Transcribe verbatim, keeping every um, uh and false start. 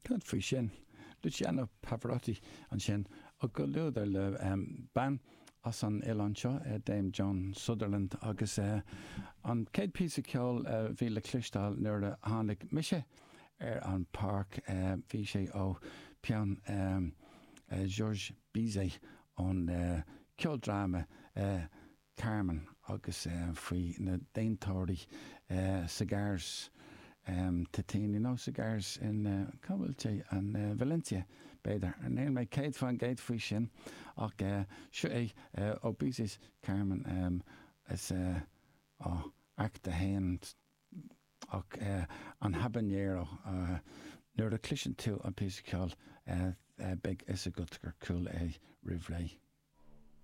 Cad faoi sin. Luciano Pavarotti an sin a go leúidir le um, ban as an Ilan seo, uh, Dame John Sutherland agus uh, an céad pí a ceol uh, bhí le clistáil nuair a tháinig mise ar an park uh, bhí sé ó pean um, uh, Georges Bizet an uh, ceol drama uh, Carmen agus uh, faoi na daintóirí uh, cigars um, Titini, no cigars in uh, Cabalche and uh, Valencia beidir. An éon méid céad fan géad faoi sin ach uh, seo é uh, ó Bizet Carmen um, is uh, ó acta héin ach uh, an habanero uh, nuair a clisin tú an pí ceol uh, uh, big is a gut gur cool é rih ré.